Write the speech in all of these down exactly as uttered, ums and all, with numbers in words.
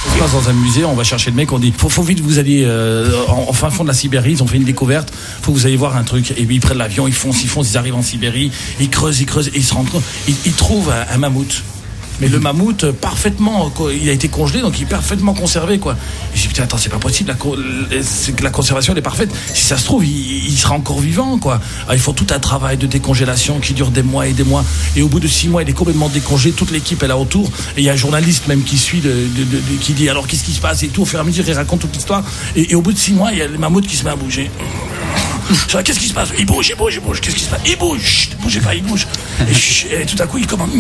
On passe dans un musée, on va chercher le mec, on dit faut, faut vite vous allez euh, en, en fin fond de la Sibérie, ils ont fait une découverte, faut que vous allez voir un truc. Et puis ils prennent l'avion, ils foncent, ils foncent, ils arrivent en Sibérie, ils creusent, ils creusent, et ils se rendent compte, ils, ils trouvent un, un mammouth. Mais le mammouth, parfaitement, il a été congelé, donc il est parfaitement conservé, quoi. Et j'ai dit, putain, attends, c'est pas possible, la, c'est que la conservation, elle est parfaite. Si ça se trouve, il, il sera encore vivant, quoi. Alors, il faut tout un travail de décongélation qui dure des mois et des mois. Et au bout de six mois, il est complètement décongelé, toute l'équipe est là autour. Et il y a un journaliste même qui suit, de, de, de, de, qui dit, alors qu'est-ce qui se passe et tout. Au fur et à mesure, il raconte toute l'histoire. Et, et au bout de six mois, il y a le mammouth qui se met à bouger. Qu'est-ce qui se passe? Il bouge, il bouge, il bouge. Qu'est-ce qui se passe? Il bouge. Chut, bougez pas, il bouge. Et, et tout à coup, il commence.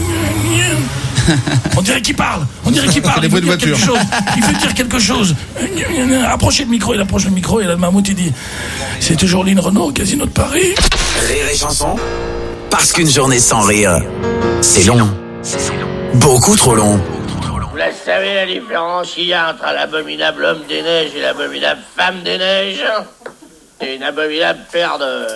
On dirait qu'il parle. On dirait qu'il parle. Il veut dire quelque chose. Il veut dire quelque chose. Approchez le micro. Il approche le micro et là, le mammouth, il dit: c'est toujours Lynn Renault, Casino de Paris. Rire et chanson. Parce qu'une journée sans rire, c'est long. Beaucoup trop long. Vous la savez la différence qu'il y a entre l'abominable homme des neiges et l'abominable femme des neiges? C'est une abominable paire de...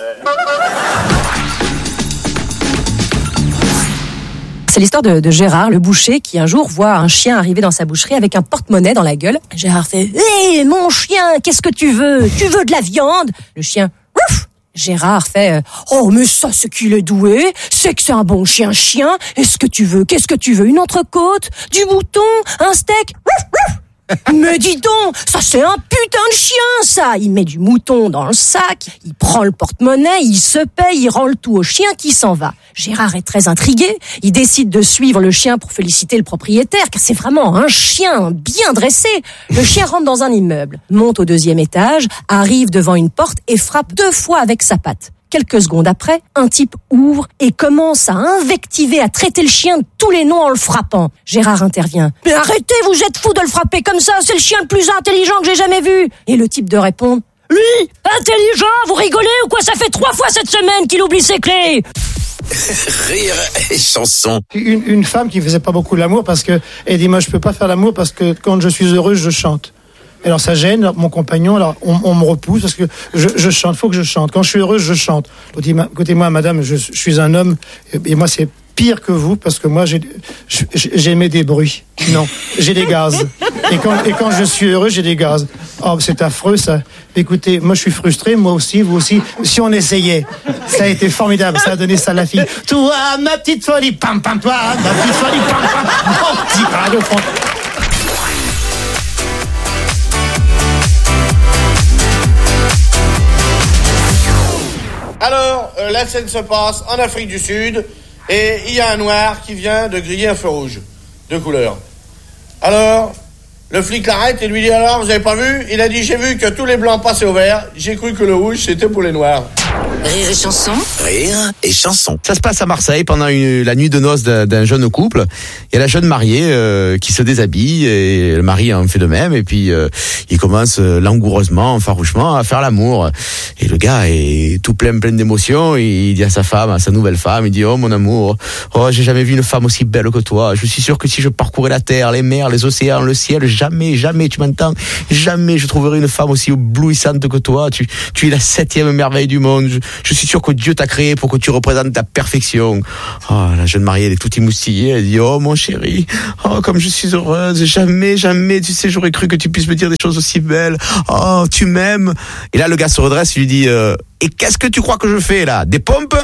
C'est l'histoire de, de Gérard, le boucher, qui un jour voit un chien arriver dans sa boucherie avec un porte-monnaie dans la gueule. Gérard fait: hé, hey, mon chien, qu'est-ce que tu veux? Tu veux de la viande? Le chien: ouf! Gérard fait: oh, mais ça, ce qu'il est doué, c'est que c'est un bon chien chien. Est-ce que tu veux? Qu'est-ce que tu veux? Une entrecôte? Du mouton? Un steak? Ouf, ouf. Mais dis donc, ça c'est un putain de chien, ça. Il met du mouton dans le sac, il prend le porte-monnaie, il se paye, il rend le tout au chien qui s'en va. Gérard est très intrigué, il décide de suivre le chien pour féliciter le propriétaire, car c'est vraiment un chien bien dressé. Le chien rentre dans un immeuble, monte au deuxième étage, arrive devant une porte et frappe deux fois avec sa patte. Quelques secondes après, un type ouvre et commence à invectiver, à traiter le chien de tous les noms en le frappant. Gérard intervient: mais arrêtez, vous êtes fous de le frapper comme ça, c'est le chien le plus intelligent que j'ai jamais vu. Et le type de répondre: lui, intelligent, vous rigolez ou quoi? Ça fait trois fois cette semaine qu'il oublie ses clés. Rire et chanson. Une, une femme qui faisait pas beaucoup l'amour parce que elle dit: moi je peux pas faire l'amour parce que quand je suis heureuse je chante. Alors ça gêne mon compagnon, alors on, on me repousse parce que je, je chante, faut que je chante. Quand je suis heureuse, je chante. Écoutez-moi, madame, je, je suis un homme et, et moi c'est pire que vous parce que moi j'ai, j'émets des bruits. Non, j'ai des gaz. Et quand, et quand je suis heureux, j'ai des gaz. Oh, c'est affreux ça. Écoutez, moi je suis frustré, moi aussi, vous aussi. Si on essayait, ça a été formidable, ça a donné ça à la fille. Toi, ma petite folie, pam pam, toi, ma petite folie, pam pam. Oh, petit radio France. Alors, euh, la scène se passe en Afrique du Sud et il y a un noir qui vient de griller un feu rouge de couleur. Alors, le flic l'arrête et lui dit: alors, vous avez pas vu? Il a dit: j'ai vu que tous les blancs passaient au vert, j'ai cru que le rouge c'était pour les noirs. Rire et chanson. Rire et chanson. Ça se passe à Marseille pendant une, la nuit de noces d'un, d'un jeune couple. Il y a la jeune mariée euh, qui se déshabille et le mari en fait de même. Et puis euh, il commence euh, langoureusement, farouchement à faire l'amour. Et le gars est tout plein, plein d'émotions. Il dit à sa femme, à sa nouvelle femme, il dit: oh mon amour, oh j'ai jamais vu une femme aussi belle que toi. Je suis sûr que si je parcourais la terre, les mers, les océans, le ciel, jamais, jamais, tu m'entends, jamais je trouverai une femme aussi éblouissante que toi. Tu, tu es la septième merveille du monde. Je, je suis sûr que Dieu t'a créé pour que tu représentes ta perfection. Oh, la jeune mariée, elle est toute émoustillée. Elle dit: oh mon chéri, oh comme je suis heureuse. Jamais, jamais, tu sais, j'aurais cru que tu puisses me dire des choses aussi belles. Oh, tu m'aimes. Et là, le gars se redresse et lui dit: euh, et qu'est-ce que tu crois que je fais là? Des pompes?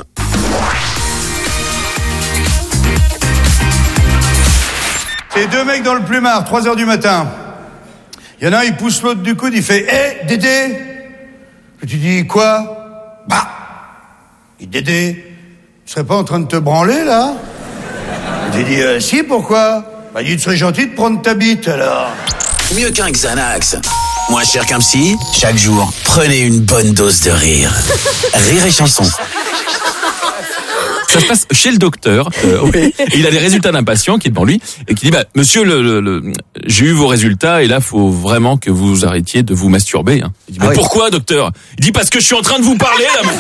C'est deux mecs dans le plumard, trois heures du matin. Il y en a un, il pousse l'autre du coude, il fait: hé, hey, Dédé. Tu dis: quoi? Bah, il dit: Dédé, tu serais pas en train de te branler, là? J'ai dit: euh, si, pourquoi? Bah, il dit: tu serais gentil de prendre ta bite, alors. Mieux qu'un Xanax, moins cher qu'un psy, chaque jour, prenez une bonne dose de rire. Rire et chanson. Ça se passe chez le docteur. Euh, oui. Et il a des résultats d'un patient qui est devant lui et qui dit: bah, monsieur, le, le, le, j'ai eu vos résultats et là, faut vraiment que vous arrêtiez de vous masturber. Hein. Il dit: mais ah oui. Pourquoi, docteur? Il dit: parce que je suis en train de vous parler là.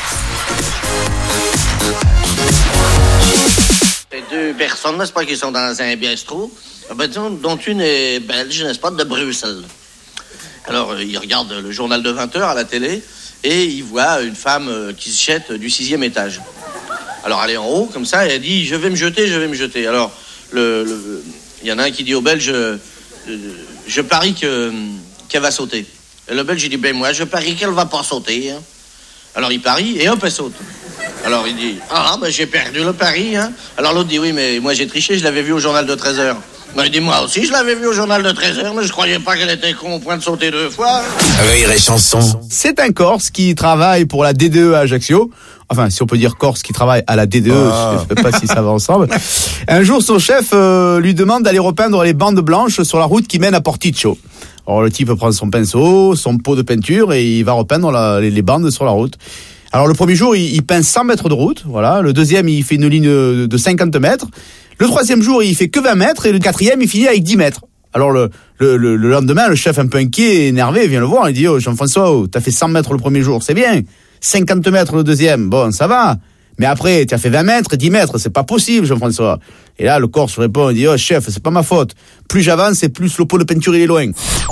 Ces deux personnes, n'est-ce pas, qui sont dans un bistrot, dont une est belge, n'est-ce pas, de Bruxelles. Alors, il regarde le journal de vingt heures à la télé et il voit une femme qui se jette du sixième étage. Alors elle est en haut, comme ça, et elle dit: je vais me jeter, je vais me jeter. Alors, le, le, il y en a un qui dit au Belge: euh, je parie que, qu'elle va sauter. Et le Belge, il dit, ben moi, je parie qu'elle va pas sauter. Hein. Alors il parie, et hop, elle saute. Alors il dit, ah, ben j'ai perdu le pari. Hein. Alors l'autre dit, oui, mais moi j'ai triché, je l'avais vu au journal de treize heures. Ben, il dit, moi aussi, je l'avais vu au journal de treize heures, mais je croyais pas qu'elle était con au point de sauter deux fois. Rire et chanson. C'est un Corse qui travaille pour la D deux E à Ajaccio. Enfin, si on peut dire Corse qui travaille à la D deux E, ah. Je ne sais pas si ça va ensemble. Un jour, son chef euh, lui demande d'aller repeindre les bandes blanches sur la route qui mène à Porticcio. Alors le type prend son pinceau, son pot de peinture et il va repeindre la, les, les bandes sur la route. Alors le premier jour, il, il peint cent mètres de route, voilà. Le deuxième, il fait une ligne de, de cinquante mètres. Le troisième jour, il fait que vingt mètres et le quatrième, il finit avec dix mètres. Alors le, le, le, le lendemain, le chef un peu inquiet, énervé, vient le voir, il dit, oh Jean-François, oh, t'as fait cent mètres le premier jour, c'est bien. cinquante mètres le deuxième, bon, ça va. Mais après, tu as fait vingt mètres, dix mètres, c'est pas possible, Jean-François. Et là, le Corse répond, il dit, oh chef, c'est pas ma faute. Plus j'avance et plus le pot de peinture, il est loin.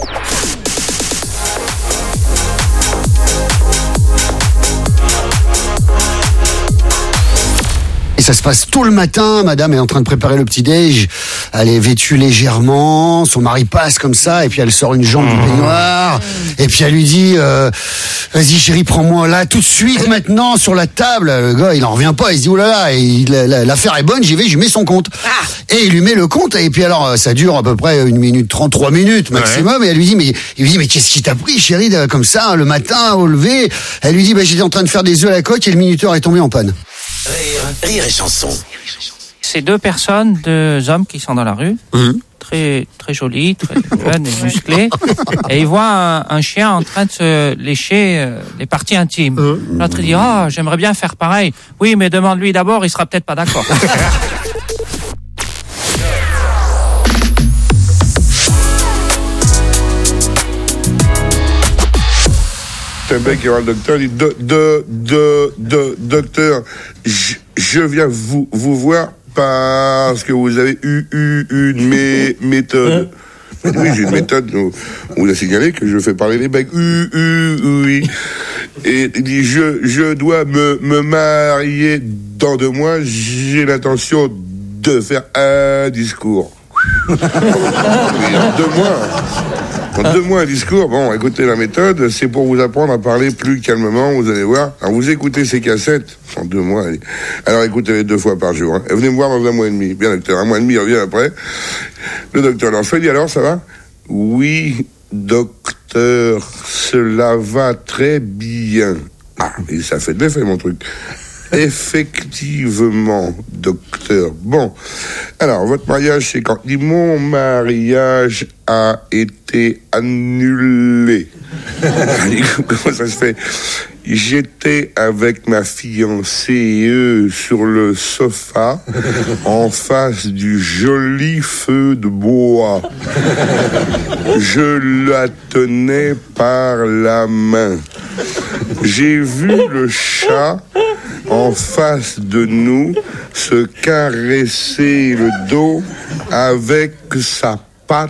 Et ça se passe tôt le matin, madame est en train de préparer le petit-déj, elle est vêtue légèrement, son mari passe comme ça, et puis elle sort une jambe du peignoir, et puis elle lui dit, euh, vas-y chérie, prends-moi là, tout de suite, maintenant, sur la table. Le gars, il en revient pas, il se dit, oh là là, et il, l'affaire est bonne, j'y vais, je lui mets son compte. Et il lui met le compte, et puis alors, ça dure à peu près une minute trente, trois minutes maximum, ouais. Et elle lui dit, mais, il lui dit, mais qu'est-ce qui t'a pris, chérie, comme ça, le matin, au lever? Elle lui dit, bah, j'étais en train de faire des œufs à la coque, et le minuteur est tombé en panne. Rire, rire et chanson. C'est deux personnes, deux hommes qui sont dans la rue, mmh. très très jolis, très jeunes et musclés, et ils voient un, un chien en train de se lécher euh, les parties intimes. Mmh. L'autre dit, ah, oh, j'aimerais bien faire pareil. Oui, mais demande-lui d'abord, il sera peut-être pas d'accord. Un mec qui va le docteur, il dit de, de, de, de, docteur, je, je viens vous, vous voir parce que vous avez eu, eu une mé, méthode. Oui, j'ai une méthode, on vous a signalé que je fais parler les becs. U, u, oui. Et il dit, je, je dois me, me marier dans deux mois, j'ai l'intention de faire un discours. Oui, en deux mois. En deux mois, un discours. Bon, écoutez, la méthode, c'est pour vous apprendre à parler plus calmement, vous allez voir. Alors, vous écoutez ces cassettes, en deux mois. Alors, écoutez-les deux fois par jour. Hein. Et venez me voir dans un mois et demi. Bien, docteur, un mois et demi, il revient après. Le docteur leur fait, dit, alors, ça va? Oui, docteur, cela va très bien. Ah, et ça fait de l'effet, mon truc. Effectivement, docteur. Bon, alors, votre mariage, c'est quand? Dit, mon mariage a été annulé. Comment ça se fait? J'étais avec ma fiancée euh, sur le sofa, en face du joli feu de bois. Je la tenais par la main. J'ai vu le chat en face de nous se caresser le dos avec sa patte.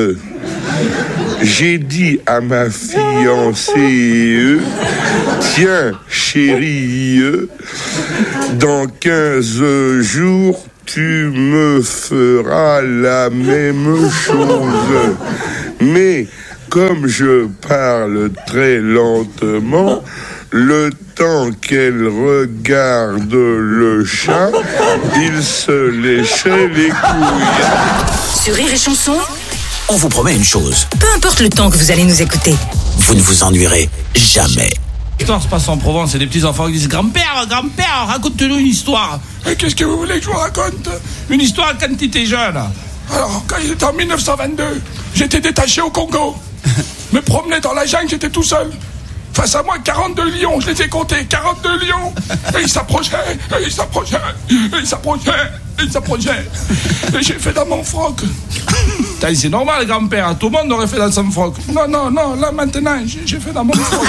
J'ai dit à ma fiancée, tiens chérie, dans quinze jours tu me feras la même chose. Mais comme je parle très lentement, le temps qu'elle regarde le chat, il se léchait les couilles. Sur Rire et Chanson, on vous promet une chose. Peu importe le temps que vous allez nous écouter, vous ne vous ennuierez jamais. L'histoire se passe en Provence, et des petits enfants qui disent, grand-père, grand-père, raconte-nous une histoire. Et qu'est-ce que vous voulez que je vous raconte? Une histoire quand tu étais jeune. Alors, quand il était en mille neuf cent vingt-deux, j'étais détaché au Congo. Me promenais dans la jungle, j'étais tout seul. Face à moi, quarante-deux lions, je les ai comptés, quarante-deux lions. Et ils s'approchaient, et ils s'approchaient, et ils s'approchaient, et ils s'approchaient. Et j'ai fait dans mon froc. C'est normal, grand-père, tout le monde aurait fait dans son froc. Non, non, non, là maintenant, j'ai fait dans mon froc.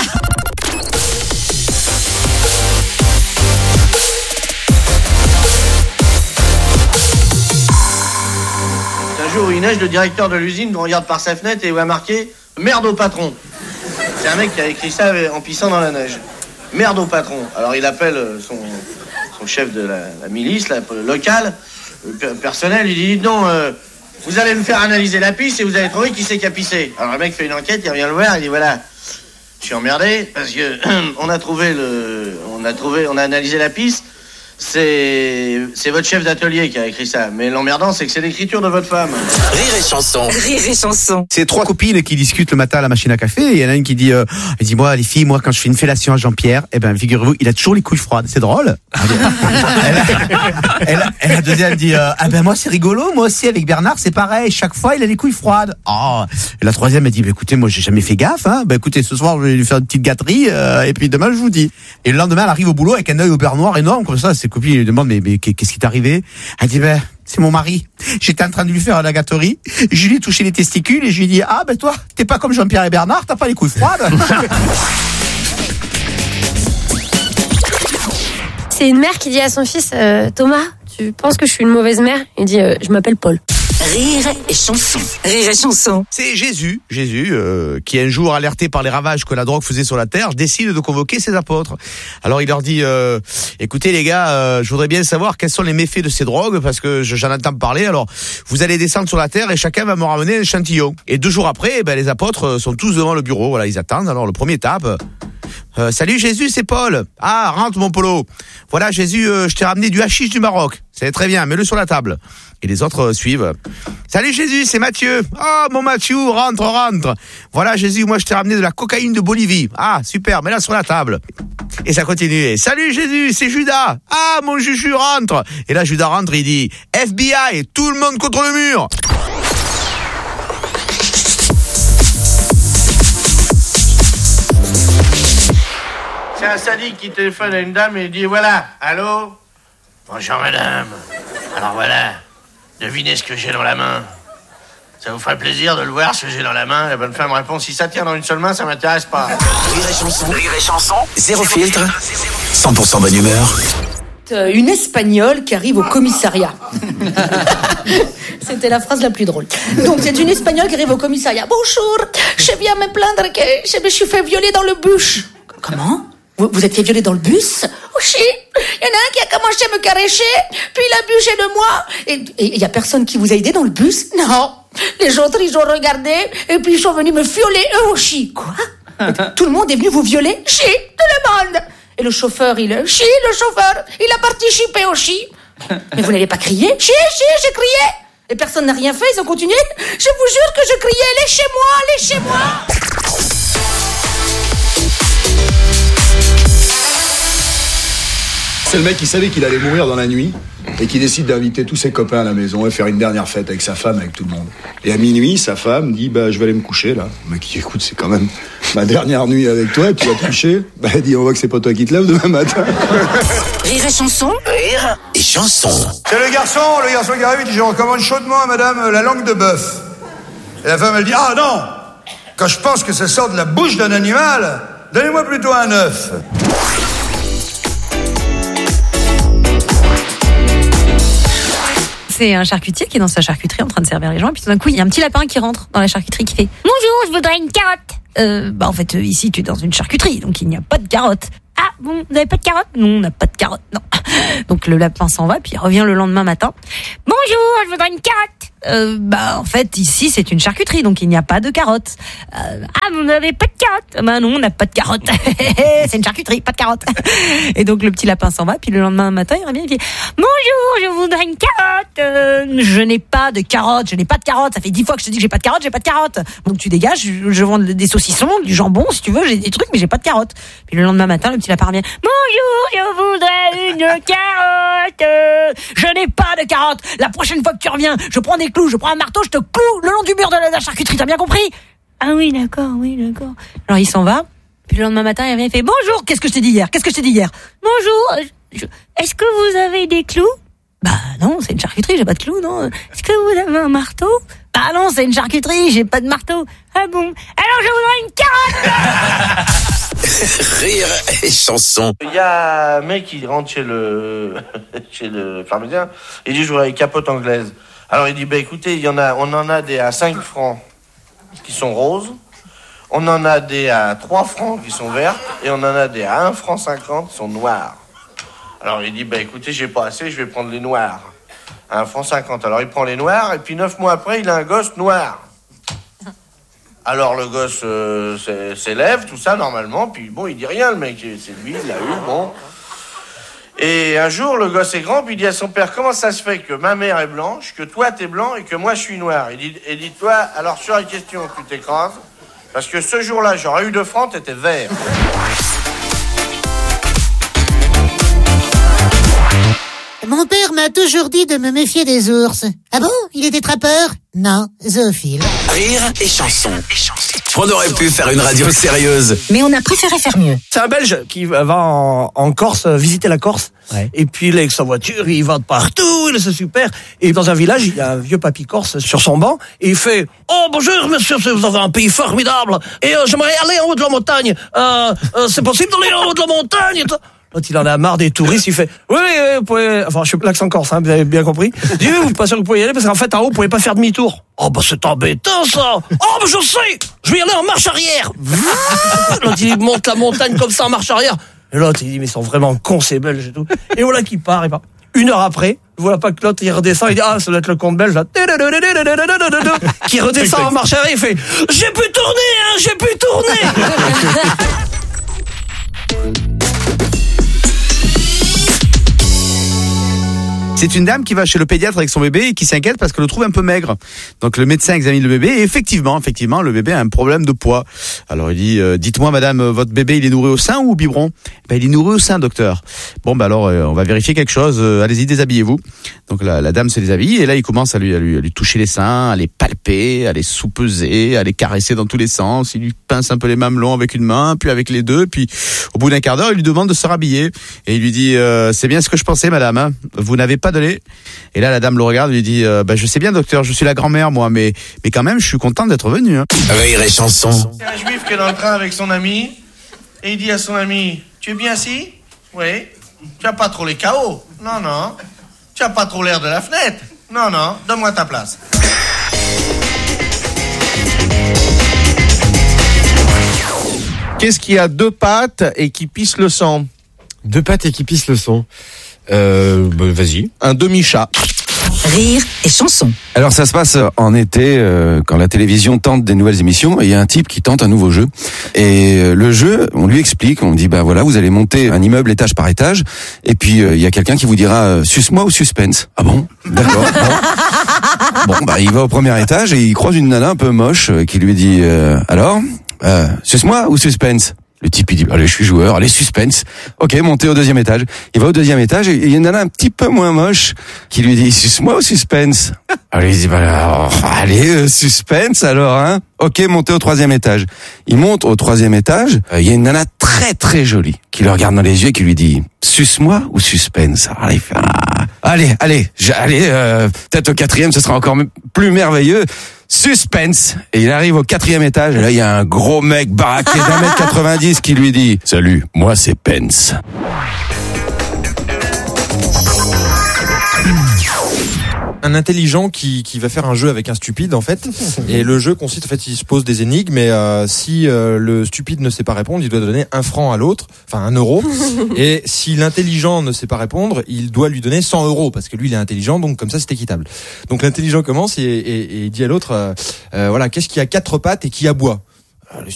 Un jour, il neige, le directeur de l'usine regarde par sa fenêtre et il voit marqué « Merde au patron ». C'est un mec qui a écrit ça en pissant dans la neige. Merde au patron. Alors il appelle son, son chef de la, la milice, la, locale, le personnel, il dit non, euh, vous allez me faire analyser la pisse et vous allez trouver qui c'est qui a pissé. Alors le mec fait une enquête, il revient le voir, il dit voilà, je suis emmerdé parce que on a trouvé le, on a trouvé, on a analysé la pisse. C'est, c'est votre chef d'atelier qui a écrit ça. Mais l'emmerdant, c'est que c'est l'écriture de votre femme. Rire et chanson. Rire et chanson. C'est trois copines qui discutent le matin à la machine à café. Et il y en a une qui dit, euh, elle dit, moi, les filles, moi, quand je fais une fellation à Jean-Pierre, eh ben, figurez-vous, il a toujours les couilles froides. C'est drôle. elle, a, elle, a, et la deuxième dit, euh, ah ben, moi, c'est rigolo. Moi aussi, avec Bernard, c'est pareil. Chaque fois, il a les couilles froides. Oh. Et la troisième, elle dit, bah, écoutez, moi, j'ai jamais fait gaffe, hein. Bah, écoutez, ce soir, je vais lui faire une petite gâterie, euh, et puis demain, je vous dis. Et le lendemain, elle arrive au boulot avec un œil au beurre noir énorme, comme ça. Ses copines lui demandent, mais, mais qu'est-ce qui t'est arrivé? Elle dit, ben, c'est mon mari. J'étais en train de lui faire la gâterie. Je lui ai touché les testicules et je lui ai dit, ah, ben, toi, t'es pas comme Jean-Pierre et Bernard, t'as pas les couilles froides. C'est une mère qui dit à son fils, euh, Thomas, tu penses que je suis une mauvaise mère? Il dit, euh, je m'appelle Paul. Rire et chanson. Rire et chanson. C'est Jésus, Jésus, euh, qui un jour, alerté par les ravages que la drogue faisait sur la terre, décide de convoquer ses apôtres. Alors il leur dit, euh, écoutez les gars, euh, je voudrais bien savoir quels sont les méfaits de ces drogues, parce que j'en entends parler. Alors vous allez descendre sur la terre et chacun va me ramener un échantillon. Et deux jours après, ben, les apôtres sont tous devant le bureau. Voilà, ils attendent. Alors le premier tape. Euh, salut Jésus, c'est Paul. Ah, rentre mon polo. Voilà Jésus, euh, je t'ai ramené du hashish du Maroc. C'est très bien, mets-le sur la table. Et les autres euh, suivent. Salut Jésus, c'est Mathieu. Ah, mon Mathieu, rentre, rentre. Voilà Jésus, moi je t'ai ramené de la cocaïne de Bolivie. Ah, super, mets-la sur la table. Et ça continue. Et, salut Jésus, c'est Judas. Ah, mon Juju, rentre. Et là Judas rentre, il dit F B I, tout le monde contre le mur. C'est un sadique qui téléphone à une dame et il dit voilà, allô? Bonjour madame. Alors voilà, devinez ce que j'ai dans la main. Ça vous ferait plaisir de le voir, ce que j'ai dans la main? La bonne femme répond si ça tient dans une seule main, ça m'intéresse pas. Rire et chanson. Rire et chanson. Zéro filtre. cent pour cent bonne humeur. Une Espagnole qui arrive au commissariat. C'était la phrase la plus drôle. Donc, c'est une Espagnole qui arrive au commissariat. Bonjour, je viens me plaindre que je me suis fait violer dans le bus. Comment? Vous, vous êtes fait violer dans le bus? Oh, si. Il y en a un qui a commencé à me caresser, puis il a abusé de moi. Et il y a personne qui vous a aidé dans le bus? Non. Les autres, ils ont regardé, et puis ils sont venus me violer eux aussi. Quoi? Tout le monde est venu vous violer? Si, tout le monde. Et le chauffeur, il... Si, le chauffeur, il a participé aussi. Mais vous n'avez pas crié? Si, si, j'ai crié. Et personne n'a rien fait, ils ont continué. Je vous jure que je criais, lâchez-moi, lâchez-moi. C'est le mec qui savait qu'il allait mourir dans la nuit et qui décide d'inviter tous ses copains à la maison et faire une dernière fête avec sa femme, avec tout le monde. Et à minuit, sa femme dit bah je vais aller me coucher là. Le mec qui écoute, c'est quand même ma dernière nuit avec toi, tu vas te coucher. Bah elle dit on voit que c'est pas toi qui te lèves demain matin. Rire et chanson. Rire et chanson. C'est le garçon, le garçon qui arrive, il dit je recommande chaudement à madame la langue de bœuf. Et la femme elle dit ah non, quand je pense que ça sort de la bouche d'un animal, donnez-moi plutôt un œuf. C'est un charcutier qui est dans sa charcuterie en train de servir les gens. Et puis tout d'un coup, il y a un petit lapin qui rentre dans la charcuterie qui fait « Bonjour, je voudrais une carotte !» euh, Bah en fait, euh, ici, tu es dans une charcuterie, donc il n'y a pas de carotte. « Ah, bon, vous n'avez pas de carotte ?»« Non, on n'a pas de carotte, non. » Donc le lapin s'en va, puis il revient le lendemain matin. « Bonjour, je voudrais une carotte !» Euh, bah en fait ici c'est une charcuterie donc il n'y a pas de carottes. Euh, ah vous n'avez pas de carottes? Bah non on n'a pas de carottes. C'est une charcuterie, pas de carottes. Et donc le petit lapin s'en va puis le lendemain matin il revient il dit bonjour je voudrais une carotte. Euh, je n'ai pas de carottes, je n'ai pas de carottes. Ça fait dix fois que je te dis que j'ai pas de carottes, j'ai pas de carottes. Donc tu dégages, je, je vends des saucissons, du jambon si tu veux, j'ai des trucs mais j'ai pas de carottes. Puis le lendemain matin le petit lapin revient bonjour je voudrais une carotte. Je n'ai pas de carottes. La prochaine fois que tu reviens je prends des clous, je prends un marteau, je te cloue le long du mur de la, de la charcuterie, t'as bien compris? Ah oui, d'accord, oui, d'accord. Alors il s'en va, puis le lendemain matin, il revient et fait bonjour, qu'est-ce que je t'ai dit hier? Qu'est-ce que je t'ai dit hier? Bonjour, je, est-ce que vous avez des clous? Bah non, c'est une charcuterie, j'ai pas de clous, non. Est-ce que vous avez un marteau? Bah non, c'est une charcuterie, j'ai pas de marteau. Ah bon? Alors je voudrais une carotte. Rire et chanson. Il y a un mec qui rentre chez le chez le pharmacien, il dit je voudrais une capote anglaise. Alors il dit bah écoutez, il y en a, on en a des à cinq francs qui sont roses, on en a des à trois francs qui sont vertes et on en a des à un franc cinquante qui sont noires. Alors il dit bah écoutez, j'ai pas assez, je vais prendre les noirs. à un franc cinquante. Alors il prend les noirs, et puis neuf mois après, il a un gosse noir. Alors le gosse euh, s'élève, tout ça, normalement, puis bon, il dit rien, le mec, c'est lui, il l'a eu, bon. Et un jour, le gosse est grand, puis il dit à son père, comment ça se fait que ma mère est blanche, que toi t'es blanc et que moi je suis noir? Il dit, et dis-toi, alors sur la question, tu t'écrases, parce que ce jour-là, j'aurais eu deux francs, t'étais vert. Mon père m'a toujours dit de me méfier des ours. Ah bon? Il était trappeur? Non, zoophile. Rire et chanson. On aurait pu faire une radio sérieuse. Mais on a préféré faire mieux. C'est un Belge qui va en, en Corse, visiter la Corse. Ouais. Et puis il est avec sa voiture, il va de partout, c'est super. Et dans un village, il y a un vieux papy corse sur son banc. Et il fait « Oh bonjour monsieur, vous avez un pays formidable. Et euh, j'aimerais aller en haut de la montagne. Euh, euh, c'est possible d'aller en haut de la montagne ?» Quand il en a marre des touristes, il fait « Oui, oui, vous pouvez... » Enfin, je suis l'accent corse, hein, vous avez bien compris. Il dit « Oui, vous pas sûr que vous pouvez y aller, parce qu'en fait, en haut, vous pouvez pas faire demi-tour. »« Oh, bah c'est embêtant, ça. Oh, bah je sais. Je vais y aller en marche arrière. » L'autre, il monte la montagne comme ça en marche arrière. Et l'autre, il dit « Mais ils sont vraiment cons, ces Belges et tout. » Et voilà qu'il part, il part. Une heure après, voilà pas que l'autre, il redescend, il dit « Ah, ça doit être le compte belge, là. » Qui redescend en marche arrière, il fait « J'ai pu tourner, hein, j'ai pu tourner. » C'est une dame qui va chez le pédiatre avec son bébé et qui s'inquiète parce qu'elle le trouve un peu maigre. Donc le médecin examine le bébé et effectivement, effectivement, le bébé a un problème de poids. Alors il dit, euh, dites-moi madame, votre bébé il est nourri au sein ou au biberon? Ben il est nourri au sein, docteur. Bon ben alors euh, on va vérifier quelque chose. Euh, allez-y, déshabillez-vous. Donc la, la dame se déshabille et là il commence à lui, à lui à lui toucher les seins, à les palper, à les soupeser, à les caresser dans tous les sens. Il lui pince un peu les mamelons avec une main, puis avec les deux, puis au bout d'un quart d'heure il lui demande de se rhabiller et il lui dit, euh, c'est bien ce que je pensais madame. Hein. Vous n'avez pas de lait. Et là la dame le regarde et lui dit, euh, bah, je sais bien docteur, je suis la grand-mère moi, mais mais quand même je suis content d'être venu. Hein. Rire et chanson. Il y a un juif qui est dans le train avec son ami et il dit à son ami, tu es bien assis? Oui. Tu as pas trop les K O? Non, non. Tu as pas trop l'air de la fenêtre? Non, non. Donne-moi ta place. Qu'est-ce qui a deux pattes et qui pisse le sang? Deux pattes et qui pisse le sang. Euh, bah, vas-y. Un demi-chat. Rire et chanson. Alors ça se passe en été euh, quand la télévision tente des nouvelles émissions et il y a un type qui tente un nouveau jeu. Et euh, le jeu, on lui explique, on dit bah voilà, vous allez monter un immeuble étage par étage et puis euh, il y a quelqu'un qui vous dira euh, suce-moi ou suspense. Ah bon? D'accord. Bon. Bon bah il va au premier étage et il croise une nana un peu moche euh, qui lui dit euh, alors euh, suce-moi ou suspense? Le type, il dit, allez, je suis joueur, allez, suspense. Ok, montez au deuxième étage. Il va au deuxième étage et il y a une nana un petit peu moins moche qui lui dit, suce-moi ou suspense? Alors, il dit, bah, alors, allez, euh, suspense, alors, hein. Ok, montez au troisième étage. Il monte au troisième étage. Euh, il y a une nana très, très jolie qui le regarde dans les yeux et qui lui dit, suce-moi ou suspense? Alors, il fait, ah, allez, allez, allez, euh, peut-être au quatrième, ce sera encore plus merveilleux. Suspense. Et il arrive au quatrième étage et là il y a un gros mec baraqué d'un mètre quatre-vingt-dix qui lui dit, salut, moi c'est Pence. Un intelligent qui, qui va faire un jeu avec un stupide en fait, et le jeu consiste en fait, il se pose des énigmes et euh, si euh, le stupide ne sait pas répondre, il doit donner un franc à l'autre, enfin un euro, et si l'intelligent ne sait pas répondre, il doit lui donner cent euros parce que lui il est intelligent, donc comme ça c'est équitable. Donc l'intelligent commence et, et, et dit à l'autre, euh, euh, voilà, qu'est-ce qui a quatre pattes et qui aboie?